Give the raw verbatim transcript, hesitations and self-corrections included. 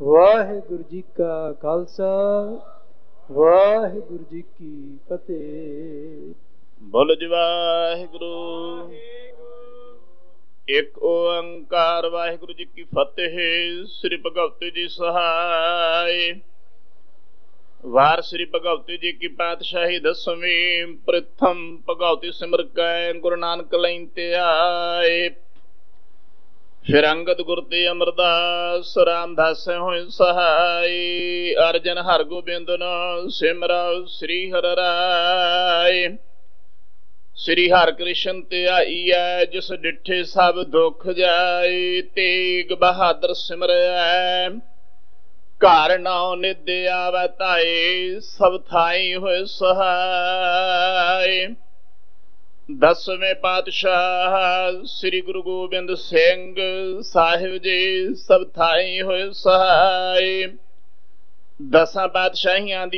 ਵਾਹਿਗੁਰੂ ਜੀ ਕਾ ਖਾਲਸਾ ਵਾਹਿਗੁਰੂ ਜੀ ਕੀ ਫਤਿਹ। ਬੋਲੋ ਜੀ ਵਾਹਿਗੁਰੂ। ਇੱਕ ਓੰਕਾਰ ਵਾਹਿਗੁਰੂ ਜੀ ਕੀ ਫਤਿਹ। ਸ੍ਰੀ ਭਗਵਤੀ ਜੀ ਸਹਾਇ। ਵਾਰ ਸ੍ਰੀ ਭਗਵਤੀ ਜੀ ਕੀ ਪਾਤਸ਼ਾਹੀ ਦਸਵੀਂ। ਪ੍ਰਥਮ ਭਗਵਤੀ ਸਿਮਰ ਕੈ ਗੁਰੂ ਨਾਨਕ ਲੈਂ ਤੇ ਆਏ। ਫਿਰ ਅੰਗਦ ਗੁਰ ਤੇ ਅਮਰਦਾਸ ਰਾਮਦਾਸ ਹੋਏ ਸਹਾਈ। ਅਰਜਨ ਹਰ ਗੋਬਿੰਦ ਨ ਸਿਮਰਾ ਸ੍ਰੀ ਹਰਿ ਰਾਏ। ਸ੍ਰੀ ਹਰਿ ਕ੍ਰਿਸ਼ਨ ਤੇ ਆਈਐ ਜਿਸ ਡਿਠੇ ਸਭ ਦੁਖ ਜਾਏ। ਤੇਗ ਬਹਾਦਰ ਸਿਮਰੈ ਘਰ ਨਾਉ ਨਿਧ ਆਵੈ ਧਾਏ। ਸਭ ਥਾਈ ਹੋਏ ਸਹਾਈ। ਦਸਵੇਂ ਪਾਤਸ਼ਾਹ ਸ੍ਰੀ ਗੁਰੂ ਗੋਬਿੰਦ ਸਿੰਘ ਸਾਹਿਬ ਜੀ ਸਭ ਥਾਈ ਹੋਏ ਸਹਾਈ। ਦਸਾਂ ਪਾਤਸ਼ਾਹੀਆਂ ਦੀ